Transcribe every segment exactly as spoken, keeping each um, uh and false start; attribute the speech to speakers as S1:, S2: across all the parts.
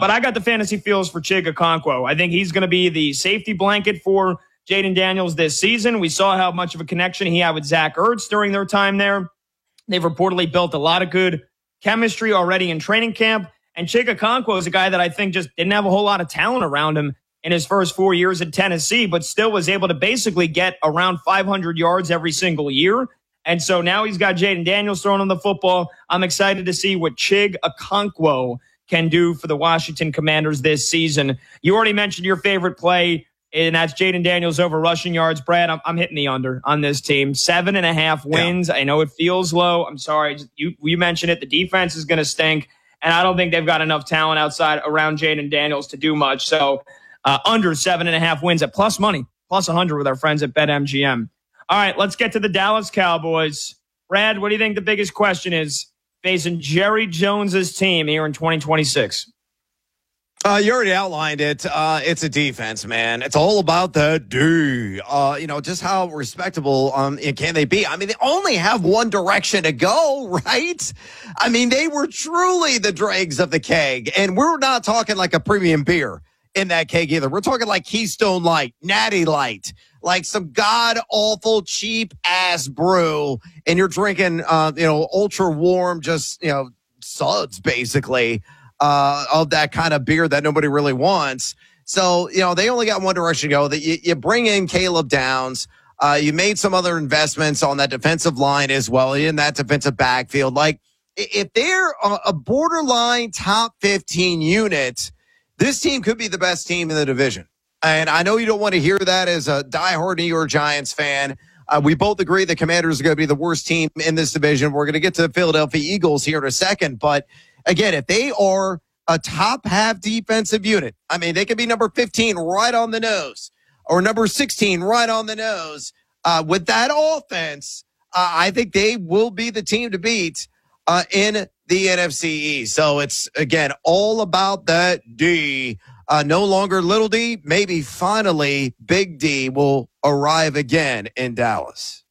S1: but I got the fantasy feels for Chig Okonkwo. I think he's going to be the safety blanket for Jaden Daniels this season. We saw how much of a connection he had with Zach Ertz during their time there. They've reportedly built a lot of good chemistry already in training camp. And Chig Okonkwo is a guy that I think just didn't have a whole lot of talent around him in his first four years at Tennessee, but still was able to basically get around five hundred yards every single year. And so now he's got Jaden Daniels throwing on the football. I'm excited to see what Chig Okonkwo can do for the Washington Commanders this season. You already mentioned your favorite play, and that's Jaden Daniels over rushing yards. Brad, I'm, I'm hitting the under on this team. Seven and a half wins. Yeah. I know it feels low. I'm sorry. You, you mentioned it. The defense is going to stink, and I don't think they've got enough talent outside around Jaden Daniels to do much. So uh, under seven and a half wins at plus money, plus one hundred with our friends at BetMGM. All right, let's get to the Dallas Cowboys. Brad, what do you think the biggest question is facing Jerry Jones's team here in twenty twenty-six?
S2: Uh, you already outlined it. Uh, it's a defense, man. It's all about the D. Uh, you know, just how respectable um can they be? I mean, they only have one direction to go, right? I mean, they were truly the dregs of the keg, and we're not talking like a premium beer in that keg either. We're talking like Keystone Light, Natty Light, like some god-awful, cheap-ass brew, and you're drinking, uh, you know, ultra-warm, just, you know, suds, basically, uh, of that kind of beer that nobody really wants. So, you know, they only got one direction to go. That you, you bring in Caleb Downs. Uh, you made some other investments on that defensive line as well, in that defensive backfield. Like, if they're a borderline top fifteen unit, this team could be the best team in the division. And I know you don't want to hear that as a diehard New York Giants fan. Uh, we both agree the Commanders are going to be the worst team in this division. We're going to get to the Philadelphia Eagles here in a second. But again, if they are a top half defensive unit, I mean, they could be number fifteen right on the nose or number sixteen right on the nose. Uh, with that offense, uh, I think they will be the team to beat uh, in the N F C East. So it's, again, all about that D. Uh, no longer little D, maybe finally Big D will arrive again in Dallas.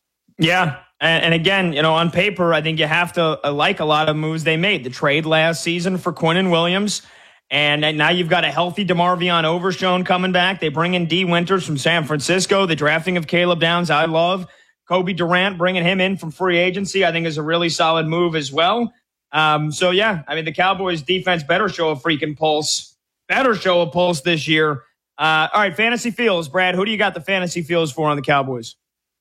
S1: Yeah, and, and again, you know, on paper, I think you have to uh, like a lot of moves they made. The trade last season for Quinnen Williams, and now you've got a healthy DeMarvion Overshown coming back. They bring in D. Winters from San Francisco. The drafting of Caleb Downs, I love. Kobe Durant, bringing him in from free agency, I think is a really solid move as well. Um, so, yeah, I mean, the Cowboys defense better show a freaking pulse. Better show a pulse this year. Uh, all right, fantasy feels. Brad, who do you got the fantasy feels for on the Cowboys?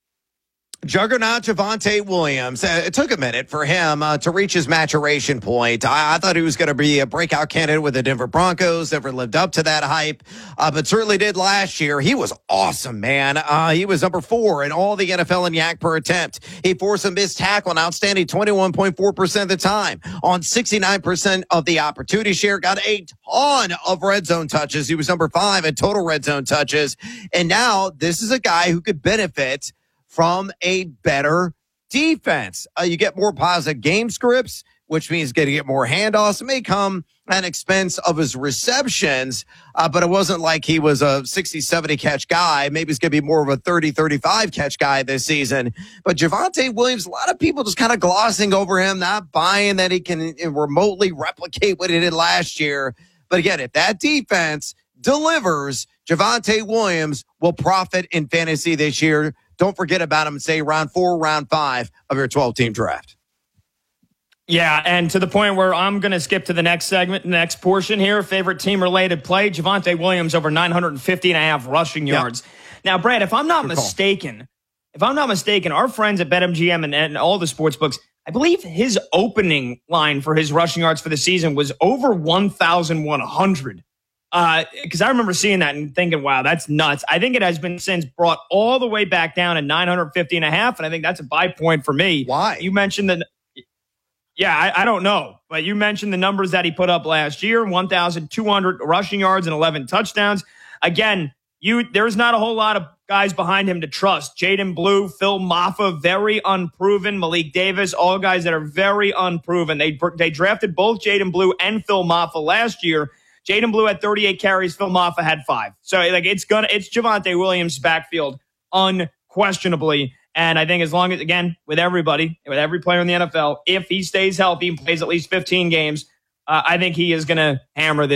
S2: Juggernaut Javonte Williams. Uh, it took a minute for him uh, to reach his maturation point. I, I thought he was going to be a breakout candidate with the Denver Broncos. Never lived up to that hype, uh, but certainly did last year. He was awesome, man. Uh, he was number four in all the N F L in yak per attempt. He forced a missed tackle, an outstanding twenty-one point four percent of the time on sixty-nine percent of the opportunity share. Got a ton of red zone touches. He was number five in total red zone touches. And now this is a guy who could benefit from a better defense. Uh, you get more positive game scripts, which means getting get more handoffs. It may come at expense of his receptions, uh, but it wasn't like he was a sixty, seventy catch guy. Maybe he's going to be more of a thirty, thirty-five catch guy this season. But Javonte Williams, a lot of people just kind of glossing over him, not buying that he can remotely replicate what he did last year. But again, if that defense delivers, Javonte Williams will profit in fantasy this year. Don't forget about him and say round four, round five of your twelve-team draft.
S1: Yeah, and to the point where I'm going to skip to the next segment, next portion here, favorite team-related play, Javonte Williams over nine hundred fifty and a half rushing yards. Yep. Now, Brad, if I'm not Good mistaken, call. if I'm not mistaken, our friends at BetMGM and, and all the sports books, I believe his opening line for his rushing yards for the season was over one thousand one hundred. Uh, because I remember seeing that and thinking, wow, that's nuts. I think it has been since brought all the way back down to nine hundred fifty and a half. And I think that's a buy point for me.
S2: Why?
S1: You mentioned that. Yeah, I, I don't know. But you mentioned the numbers that he put up last year, one thousand two hundred rushing yards and eleven touchdowns. Again, you there's not a whole lot of guys behind him to trust. Jaden Blue, Phil Maffa, very unproven. Malik Davis, all guys that are very unproven. They, they drafted both Jaden Blue and Phil Maffa last year. Jaden Blue had thirty-eight carries. Phil Maffa had five. So like it's gonna, it's Javonte Williams' backfield unquestionably. And I think as long as, again, with everybody, with every player in the N F L, if he stays healthy and plays at least fifteen games, uh, I think he is going to hammer this.